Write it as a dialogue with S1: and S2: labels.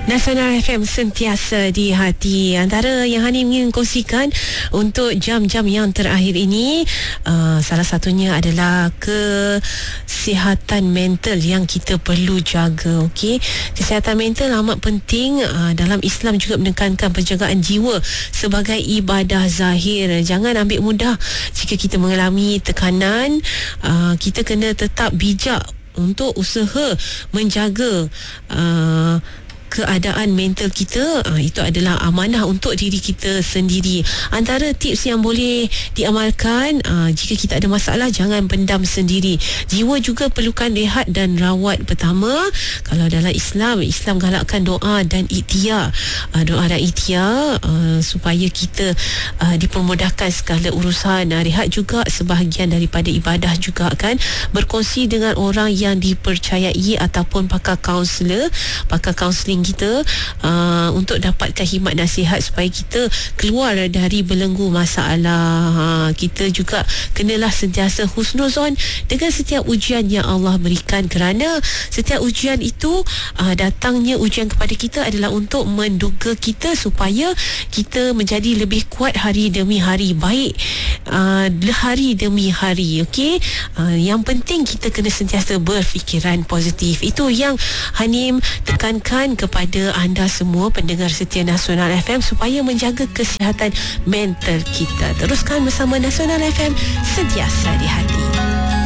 S1: Nasional FM sentiasa di hati. Antara yang Hani ingin kongsikan untuk jam-jam yang terakhir ini, salah satunya adalah kesihatan mental yang kita perlu jaga. Okey, kesihatan mental amat penting. Dalam Islam juga menekankan penjagaan jiwa sebagai ibadah zahir. Jangan ambil mudah jika kita mengalami tekanan. Kita kena tetap bijak untuk usaha menjaga keadaan mental kita. Itu adalah amanah untuk diri kita sendiri. Antara tips yang boleh diamalkan, jika kita ada masalah, jangan pendam sendiri. Jiwa juga perlukan rehat dan rawat. Pertama, kalau dalam Islam galakkan doa dan ikhtiar. Doa dan ikhtiar supaya kita dipermudahkan segala urusan. Rehat juga sebahagian daripada ibadah juga kan. Berkongsi dengan orang yang dipercayai ataupun pakar kaunseling kita untuk dapatkan khidmat nasihat supaya kita keluar dari belenggu masalah. Kita juga kenalah sentiasa husnuzon dengan setiap ujian yang Allah berikan, kerana setiap ujian itu, datangnya ujian kepada kita adalah untuk menduga kita supaya kita menjadi lebih kuat hari demi hari, baik hari demi hari. Okey, yang penting kita kena sentiasa berfikiran positif. Itu yang Hanim tekankan kepada anda semua pendengar setia Nasional FM supaya menjaga kesihatan mental kita. Teruskan bersama Nasional FM, sentiasa di hati.